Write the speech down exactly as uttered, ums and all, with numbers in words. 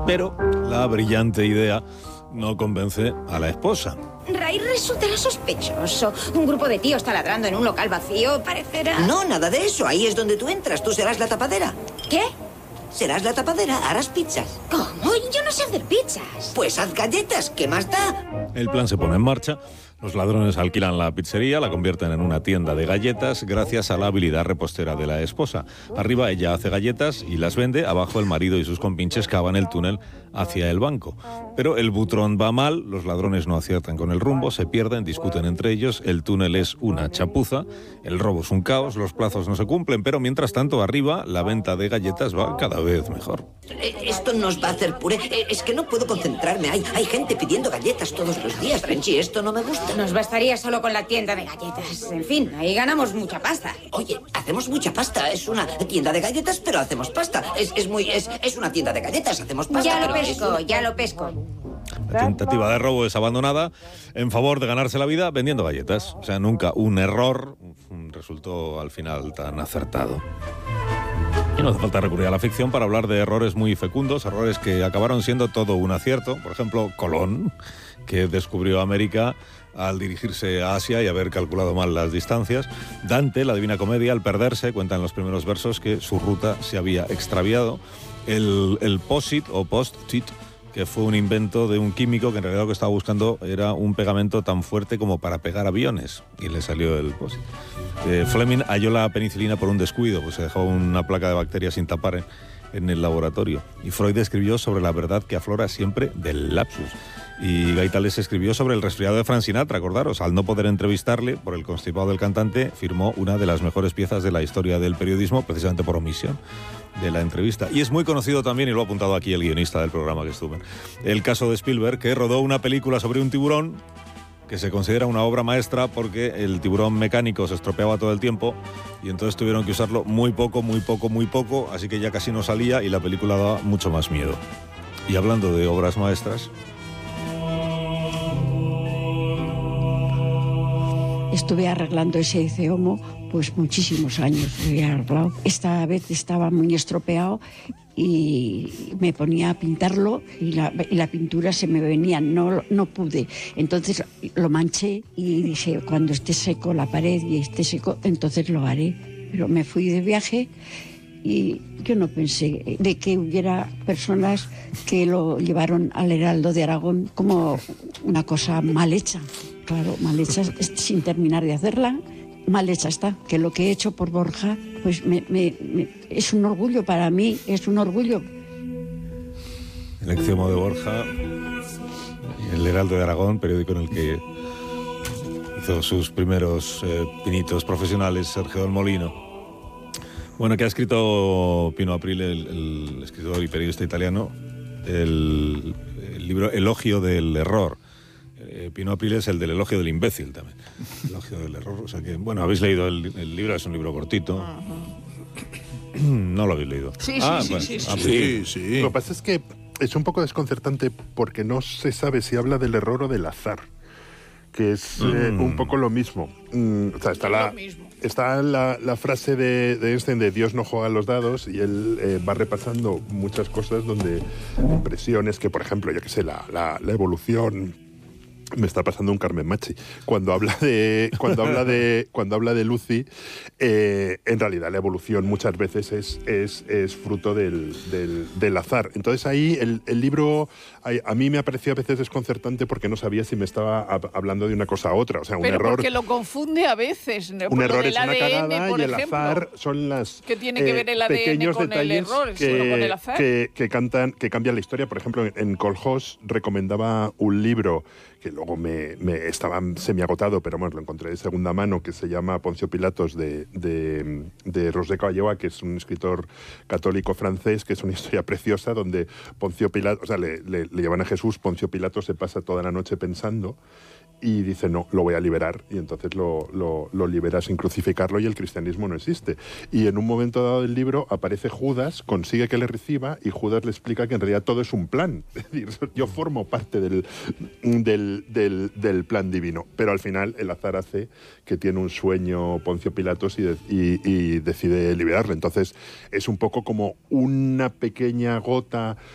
Pero la brillante idea no convence a la esposa. Ray resultará sospechoso. Un grupo de tíos taladrando en un local vacío parecerá... No, nada de eso. Ahí es donde tú entras. Tú serás la tapadera. ¿Qué? Serás la tapadera. Harás pizzas. ¿Cómo? Yo no sé hacer pizzas. Pues haz galletas. ¿Qué más da? El plan se pone en marcha. Los ladrones alquilan la pizzería, la convierten en una tienda de galletas gracias a la habilidad repostera de la esposa. Arriba ella hace galletas y las vende, abajo el marido y sus compinches cavan el túnel hacia el banco. Pero el butrón va mal, los ladrones no aciertan con el rumbo, se pierden, discuten entre ellos, el túnel es una chapuza, el robo es un caos, los plazos no se cumplen, pero mientras tanto arriba la venta de galletas va cada vez mejor. Esto nos va a hacer puré. Es que no puedo concentrarme. Hay, hay gente pidiendo galletas todos los días, Frenchy. Esto no me gusta. Nos bastaría solo con la tienda de galletas. En fin, ahí ganamos mucha pasta. Oye, hacemos mucha pasta. Es una tienda de galletas, pero hacemos pasta. Es, es muy... Es, es una tienda de galletas, hacemos pasta. Ya lo pero pesco, es... ya lo pesco. La tentativa de robo es abandonada en favor de ganarse la vida vendiendo galletas. O sea, nunca un error resultó al final tan acertado. Y no hace falta recurrir a la ficción para hablar de errores muy fecundos, errores que acabaron siendo todo un acierto. Por ejemplo, Colón, que descubrió América al dirigirse a Asia y haber calculado mal las distancias. Dante, la Divina Comedia, al perderse, cuenta en los primeros versos que su ruta se había extraviado. El, el post-it o post-it, que fue un invento de un químico que en realidad lo que estaba buscando era un pegamento tan fuerte como para pegar aviones, y le salió el post-it. Eh, Fleming halló la penicilina por un descuido, pues se dejó una placa de bacterias sin tapar en, en el laboratorio. Y Freud escribió sobre la verdad que aflora siempre del lapsus. Y Gaitales escribió sobre el resfriado de Frank Sinatra, acordaros, al no poder entrevistarle por el constipado del cantante, firmó una de las mejores piezas de la historia del periodismo, precisamente por omisión de la entrevista. Y es muy conocido también, y lo ha apuntado aquí el guionista del programa que estuvo, el caso de Spielberg, que rodó una película sobre un tiburón que se considera una obra maestra porque el tiburón mecánico se estropeaba todo el tiempo y entonces tuvieron que usarlo muy poco, muy poco, muy poco, así que ya casi no salía y la película daba mucho más miedo. Y hablando de obras maestras... Estuve arreglando ese ceomo pues muchísimos años, lo he arreglado. Esta vez estaba muy estropeado y me ponía a pintarlo y la, y la pintura se me venía, no, no pude. Entonces lo manché y dije, cuando esté seco la pared y esté seco, entonces lo haré. Pero me fui de viaje y yo no pensé de que hubiera personas que lo llevaron al Heraldo de Aragón como una cosa mal hecha. Claro, mal hecha sin terminar de hacerla, mal hecha está. Que lo que he hecho por Borja, pues me, me, me, es un orgullo para mí, es un orgullo. El Extremo de Borja, el Heraldo de Aragón, periódico en el que hizo sus primeros eh, pinitos profesionales Sergio del Molino. Bueno, que ha escrito Pino Aprile, el, el escritor y periodista italiano, el, el libro Elogio del Error. Eh, Pino Aprile es el del elogio del imbécil también. Elogio del error. O sea que, bueno, habéis leído el, el libro, es un libro cortito. Uh-huh. No lo habéis leído. Sí, ah, sí, bueno, sí, sí, ah, sí, sí, sí. Lo que pasa es que es un poco desconcertante porque no se sabe si habla del error o del azar, que es mm. eh, un poco lo mismo. Mm, o sea, está la, está la, la frase de, de Einstein de Dios no juega a los dados y él eh, va repasando muchas cosas donde impresiones que, por ejemplo, yo qué sé, la, la, la evolución... Me está pasando un Carmen Machi. Cuando habla de cuando habla de cuando habla de Lucy, eh, en realidad la evolución muchas veces es es, es fruto del, del, del azar. Entonces ahí el, el libro a, a mí me ha parecido a veces desconcertante porque no sabía si me estaba a, hablando de una cosa a otra. O sea, un Pero error. Porque lo confunde a veces. Un error es una A D N, cagada por y el ejemplo. azar son las ¿Qué tiene que ver el A D N pequeños con el detalles error, que, solo con el azar? que, que cantan que cambian la historia. Por ejemplo, en Colhoss recomendaba un libro que luego me, me estaba semiagotado, pero bueno, lo encontré de segunda mano, que se llama Poncio Pilatos, de, de, de Ros de Caballeua, que es un escritor católico francés, que es una historia preciosa, donde Poncio Pilatos, o sea, le, le, le llevan a Jesús, Poncio Pilatos se pasa toda la noche pensando, y dice, no, lo voy a liberar, y entonces lo, lo, lo libera sin crucificarlo y el cristianismo no existe. Y en un momento dado del libro aparece Judas, consigue que le reciba y Judas le explica que en realidad todo es un plan. Es decir, yo formo parte del, del, del, del plan divino, pero al final el azar hace que tiene un sueño Poncio Pilatos y, de, y, y decide liberarle. Entonces es un poco como una pequeña gota